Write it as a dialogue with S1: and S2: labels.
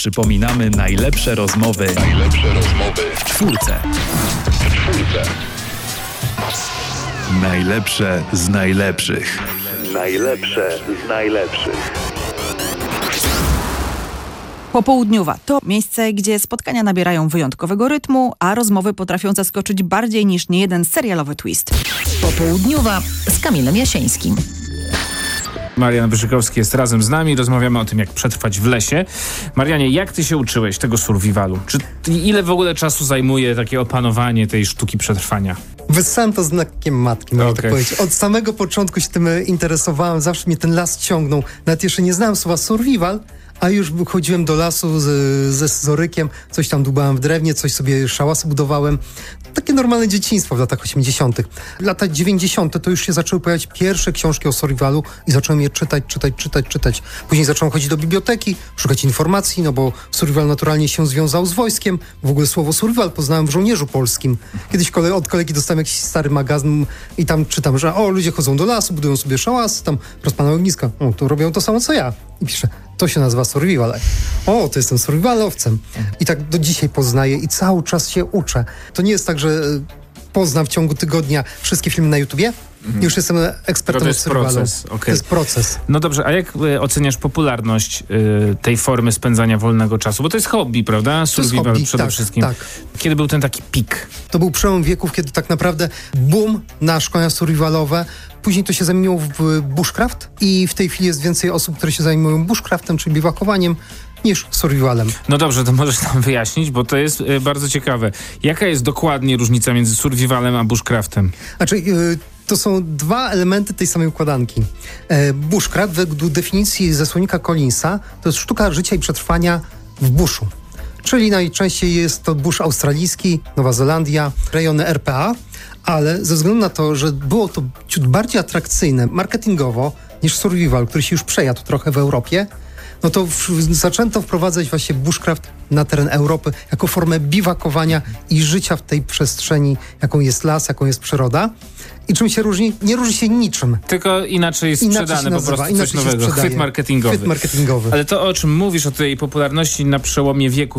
S1: przypominamy najlepsze rozmowy w czwórce. Najlepsze z najlepszych. Najlepsze z najlepszych.
S2: Popołudniowa to miejsce, gdzie spotkania nabierają wyjątkowego rytmu, a rozmowy potrafią zaskoczyć bardziej niż niejeden serialowy twist.
S3: Popołudniowa z Kamilem Jasińskim.
S4: Marian Wyszykowski jest razem z nami. Rozmawiamy o tym, jak przetrwać w lesie. Marianie, jak ty się uczyłeś tego survivalu? Ile w ogóle czasu zajmuje takie opanowanie tej sztuki przetrwania?
S5: Wyssałem to znakiem matki, można tak powiedzieć. Od samego początku się tym interesowałem, zawsze mnie ten las ciągnął. Nawet jeszcze nie znałem słowa survival, a już chodziłem do lasu ze scyzorykiem, coś tam dłubałem w drewnie, coś sobie szałasy budowałem. Takie normalne dzieciństwo w latach 80. Lata 90. to już się zaczęły pojawiać pierwsze książki o survivalu i zacząłem je czytać. Później zacząłem chodzić do biblioteki, szukać informacji, no bo survival naturalnie się związał z wojskiem. W ogóle słowo survival poznałem w żołnierzu polskim. Kiedyś od kolegi dostałem jakiś stary magazyn i tam czytam, że ludzie chodzą do lasu, budują sobie szałasy, tam rozpalają ogniska. To robią to samo co ja. I piszę, to się nazywa survival. To jestem survivalowcem. I tak do dzisiaj poznaję i cały czas się uczę. To nie jest tak, że poznam w ciągu tygodnia wszystkie filmy na YouTubie. Już jestem ekspertem od survivalu.
S4: Proces. Okay.
S5: To jest proces.
S4: No dobrze, a jak oceniasz popularność tej formy spędzania wolnego czasu? Bo to jest hobby, prawda? Survival
S5: hobby,
S4: przede wszystkim.
S5: Tak.
S4: Kiedy był ten taki pik?
S5: To był przełom wieków, kiedy tak naprawdę boom na szkolenia survivalowe. Później to się zamieniło w bushcraft i w tej chwili jest więcej osób, które się zajmują bushcraftem, czyli biwakowaniem, niż survivalem.
S4: No dobrze, to możesz nam wyjaśnić, bo to jest bardzo ciekawe. Jaka jest dokładnie różnica między survivalem a bushcraftem?
S5: Znaczy, to są dwa elementy tej samej układanki. Bushcraft, według definicji ze słownika Collinsa, to jest sztuka życia i przetrwania w buszu. Czyli najczęściej jest to busz australijski, Nowa Zelandia, rejony RPA, ale ze względu na to, że było to ciut bardziej atrakcyjne marketingowo niż survival, który się już przejadł trochę w Europie, no to zaczęto wprowadzać właśnie bushcraft na teren Europy jako formę biwakowania i życia w tej przestrzeni, jaką jest las, jaką jest przyroda. I czym się różni? Nie różni się niczym.
S4: Tylko inaczej sprzedane, po prostu coś nowego. Chwyt marketingowy.
S5: Chwyt marketingowy.
S4: Ale to, o czym mówisz, o tej popularności na przełomie wieków,